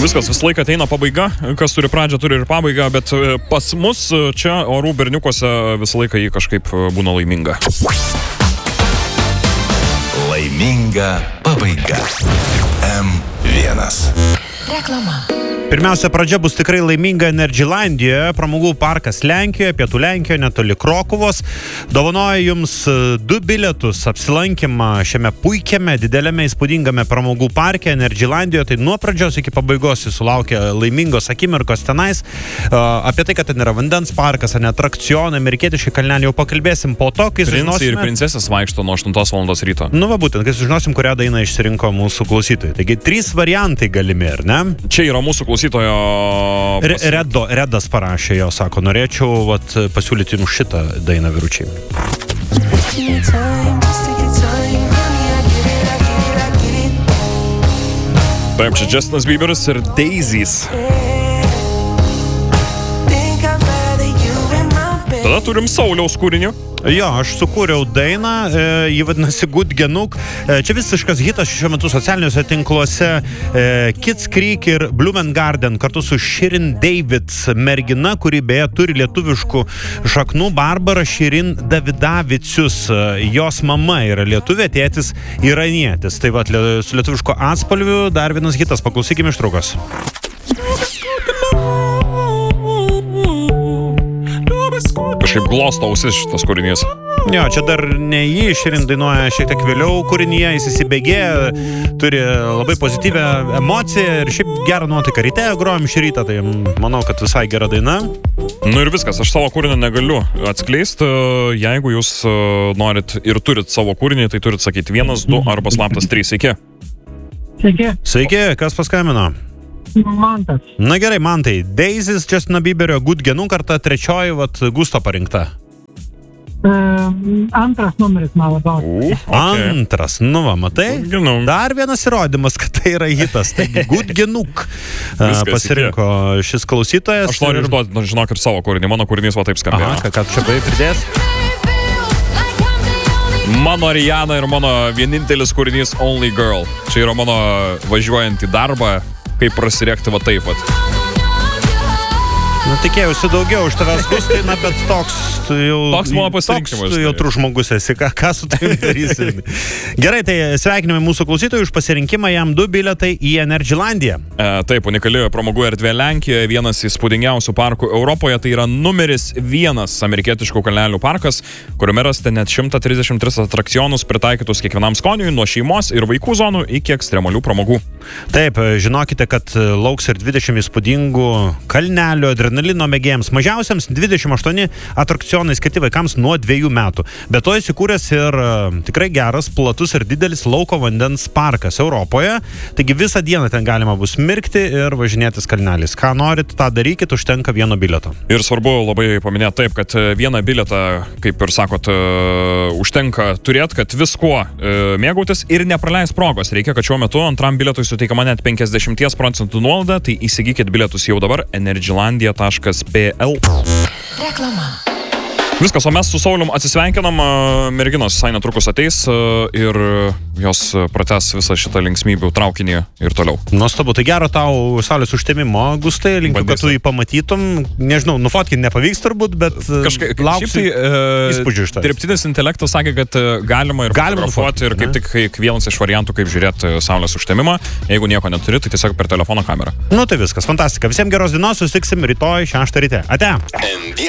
Viskas, visą laiką ateina pabaiga, kas turi pradžią, turi ir pabaigą, bet pas mus čia orų berniukuose visą laiką jį kažkaip būna laiminga. Laiminga pabaiga. M1. Reklama. Pirmiausia, pradžia bus tikrai laiminga Energylandijoje, pramogų parkas Lenkijoje, pietų Lenkijoje, netoli Krokuvos. Dovanoja jums 2 bilietus apsilankymą šiame puikiame, didelėme, įspūdingame pramogų parke Energylandijoje. Tai nuo pradžios iki pabaigos jis sulaukia laimingos akimirkos tenais. Apie tai, kad ten yra vandens parkas, ar ne atrakcionai, amerikietiški kalneliai, jau pakalbėsim po to, kai sužinosime. Princai ir princesės vaikšto nuo 8 val. Ryto. Nu va būtent, kai sužinosim, kurią dainą išsirinko mūsų klausytojai. Taigi 3 variantai galimi, ar ne? Čia yra mūsų klausytojo... Redas parašė, jo sako, norėčiau pasiūlyti jums šitą dainą, vyručiai. Taip, čia Justinas Bieberis ir Daisies. Tada turim Sauliaus kūrinį. Jo, aš sukūriau dainą, jį vadinasi Good Genuk. Čia visiškas hitas šiuo metu socialiniuose tinkluose. Kids Creek ir Blumengarden kartu su Shirin David mergina, kuri beje turi lietuviškų šaknų, Barbara Shirin Davidavicius. Jos mama yra lietuvė, tėtis iranietis. Tai va, su lietuviško atspalviu dar vienas hitas, paklausykime ištraukos. Kažkaip glosto ausis šitas kūrinys. Jo, čia dar ne jį, Širin dainuoja šiek tiek vėliau kūrinyje, jis įsibėgėja, turi labai pozityvę emociją ir šiaip gerą nuotaiką. Ryte grojam šį rytą, tai manau, kad visai gera daina. Nu ir viskas, aš savo kūrinį negaliu atskleisti. Jeigu jūs norit ir turit savo kūrinį, tai turit sakyti 1, 2 arba slaptas 3. Sveiki. Sveiki. Sveiki, kas paskambino? Mantas. Na gerai, Mantai. Daisies, Justino Bieberio Good Genuk, ar ta trečioji, Gusto parinkta? Antras numeris man labiausiai. Okay. Antras, nu va, matai? Dar vienas įrodymas, kad tai yra hitas. Taigi, Good Genuk pasirinko šis klausytojas. Aš noriu išduoti, žinok, ir savo kūrinį. Mano kūrinys va taip skambėjo. Aha, ką čia pridės? Mano Rihanna ir mano vienintelis kūrinys Only Girl. Čia yra mano važiuojant į darbą, kaip prasirėkti va taip vat. Na, tikėjausi daugiau už tavęs, Gustai, na, bet toks mano pasirinkimas. Toks tu jautrus žmogus esi, ką su tavim darysi. Gerai, tai sveikiname mūsų klausytojų už pasirinkimą, jam 2 bilietai į Energylandiją. Taip, unikali pramogų erdvė Lenkijoje, vienas įspūdingiausių parkų Europoje, tai yra numeris 1 amerikietiškų kalnelių parkas, kuriame rasite net 133 atrakcionus pritaikytus kiekvienam skoniui, nuo šeimos ir vaikų zonų iki ekstremalių pramogų. Taip, žinokite, kad lauks ir 20 įspūdingų kalnelių, adrenalino mėgėjams, mažiausiams 28 atrakcionai skirti vaikams nuo 2 metų. Be to įsikūręs ir tikrai geras, platus ir didelis lauko vandens parkas Europoje. Taigi visą dieną ten galima bus mirkti ir važinėtis kalneliais. Ką norit, tą darykit, užtenka 1 bilieto. Ir svarbu labai paminėti taip, kad 1 bilietą, kaip ir sakot, užtenka turėti, kad viskuo mėgautis ir nepraleis progos. Reikia, kad šiuo metu antram bilietui suteikama net 50% nuolaida, tai įsigykit bilietus jau dabar energylandia.pl. Reklama. Viskas, o mes su Saulium atsisveikinam, merginos visai netrukus ateis ir jos pratęs visą šitą linksmybių traukinį ir toliau. Nuostabu, tai gero tau saulės užtemimo, Gustai, linkiu, kad tu jį pamatytum. Nežinau, nufotkinti nepavyks turbūt, bet lauksiu įspūdžių iš tavęs. Dirbtinis intelektas sakė, kad galima ir fotografuoti ir kaip tik vienas iš variantų, kaip žiūrėti saulės užtemimą. Jeigu nieko neturi, tai tiesiog per telefono kamerą. Nu tai viskas, fantastika. Visiems geros dienos, susitiksim rytoj 6 ryte. Ate!